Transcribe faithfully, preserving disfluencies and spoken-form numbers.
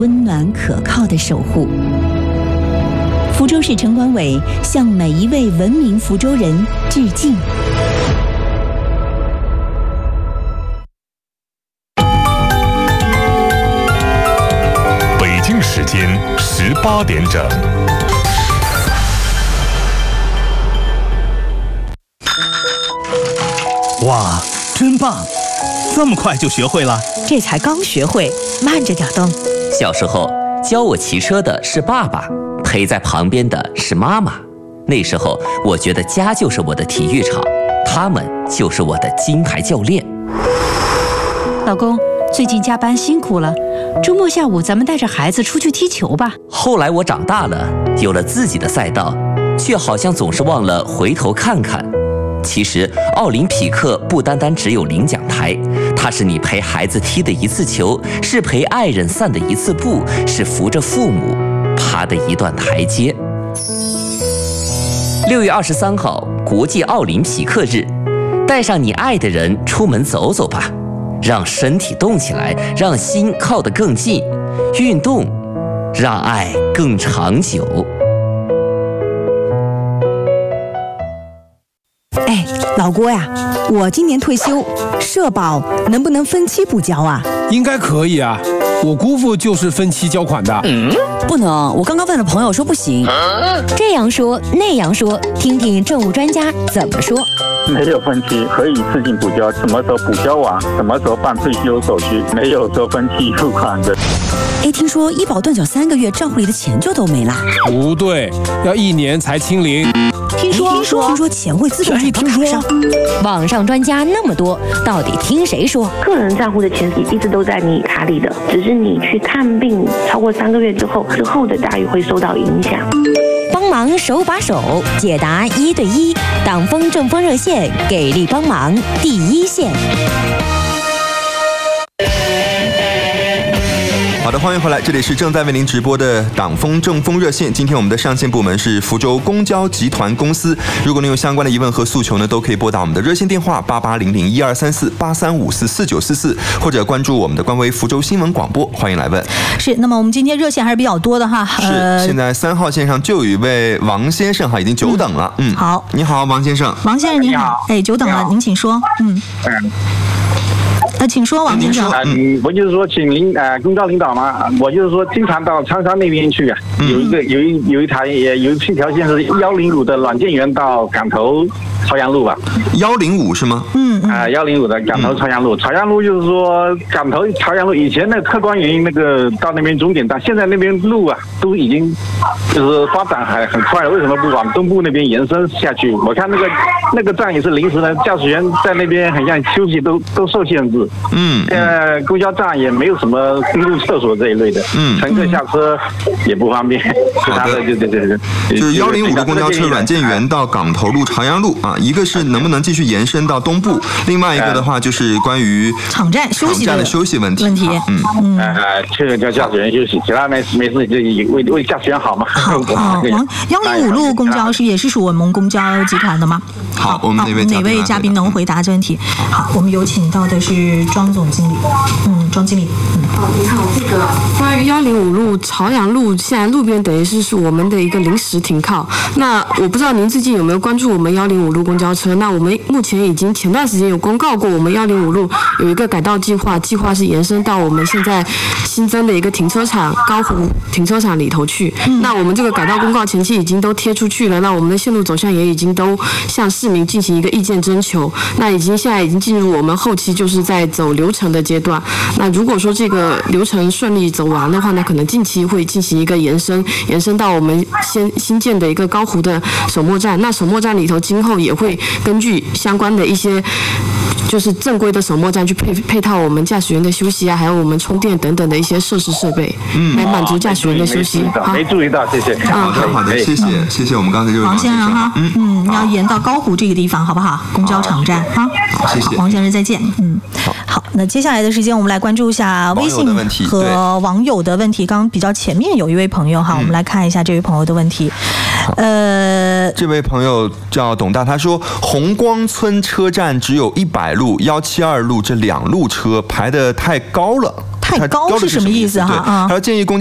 温暖可靠的守护。福州市城管委向每一位文明福州人致敬。 北京时间十八点整。 哇，真棒！这么快就学会了？ 这才刚学会，慢着点蹬。 小时候教我骑车的是爸爸，陪在旁边的是妈妈。那时候我觉得家就是我的体育场，他们就是我的金牌教练。 老公，最近加班辛苦了，周末下午咱们带着孩子出去踢球吧。 后来我长大了，有了自己的赛道，却好像总是忘了回头看看。其实奥林匹克不单单只有领奖台，它是你陪孩子踢的一次球，是陪爱人散的一次步，是扶着父母爬的一段台阶。六月二十三号，国际奥林匹克日，带上你爱的人出门走走吧，让身体动起来，让心靠得更近，运动让爱更长久。 哎，老郭呀，我今年退休，社保能不能分期补交啊？ 应该可以啊，我姑父就是分期交款的。 嗯，不能，我刚刚问了朋友说不行。 这样说那样说，听听政务专家怎么说。 没有分期，可以自行补交，什么时候补交完，什么时候办退休手续，没有说分期付款的。 哎，听说医保断缴三个月，账户里的钱就都没了。 不对，要一年才清零。 听说听说听说钱会自动转到卡上。 网上专家那么多，到底听谁说？ 个人账户的钱一直都在你卡里的，只是你去看病超过三个月之后，之后的待遇会受到影响。 帮忙手把手解答一对一，党风政风热线给力帮忙第一线。 好的，欢迎回来，这里是正在为您直播的党风政风热线。今天我们的上线部门是福州公交集团公司。如果您有相关的疑问和诉求呢，都可以拨打我们的热线电话八八零零一二三四八三五四四九四四，或者关注我们的官微福州新闻广播，欢迎来问。 是，那么我们今天热线还是比较多的哈。 是，呃、现在三号线上就有一位王先生哈，已经久等了。嗯，嗯好， 你好，王先生。 王先生您好，哎，久等了，您请说。嗯。嗯呃，请说，王先生。 嗯，我就是说，请领呃公交领导嘛，我就是说，经常到长沙那边去啊，嗯、有一个有一有一台也有一条线是幺零五的软件园到港头朝阳路吧。 幺零五是吗？ 嗯啊，幺零五的港头朝阳路，朝阳路就是说港头朝阳路以前的客观原因那个到那边终点站，现在那边路啊都已经就是发展还很快了，为什么不往东部那边延伸下去？我看那个那个站也是临时的，驾驶员在那边很像休息都都受限制。 嗯， 呃，公交站也没有什么公共厕所这一类的，嗯，乘客下车也不方便。 好的， 对对对对， 就是幺零五的公交车软件园到港头路、朝阳路啊，一个是能不能继续延伸到东部，另外一个的话就是关于场站休息场站的休息问题。 问题， 嗯嗯，呃，这个叫驾驶员休息，其他没没事就为为驾驶员好嘛。 好，好，幺零五路公交是也是属我们公交集团的吗？ 好，我们哪位哪位嘉宾能回答这问题？好，我们有请到的是庄总经理，嗯，庄经理，嗯， 哦，你好，这个关于幺零五路朝阳路，现在路边等于是是我们的一个临时停靠。那我不知道您最近有没有关注我们幺零五路公交车？那我们目前已经前段时间有公告过，我们幺零五路有一个改道计划，计划是延伸到我们现在新增的一个停车场高湖停车场里头去。嗯、那我们这个改道公告前期已经都贴出去了，那我们的线路走向也已经都向市民进行一个意见征求。那已经现在已经进入我们后期就是在走流程的阶段。那如果说这个流程顺利走完的话，那可能近期会进行一个延伸，延伸到我们先新建的一个高湖的首末站。那首末站里头，今后也会根据相关的一些就是正规的首末站去配配套我们驾驶员的休息啊，还有我们充电等等的一些设施设备，嗯，来满足驾驶员的休息。 好，没注意到，谢谢。 好的，好的，谢谢，谢谢我们刚才这位王先生哈，嗯嗯，要延到高湖这个地方，好不好？公交场站哈。 好，谢谢。 王先生再见。嗯，好，那接下来的时间我们来关注一下微信和网友的问题。刚刚比较前面有一位朋友哈，我们来看一下这位朋友的问题。呃， 这位朋友叫董大，他说红光村车站只有一百路，一七二路这两路车排得太高了。 太高是什么意思哈？ 他要建议公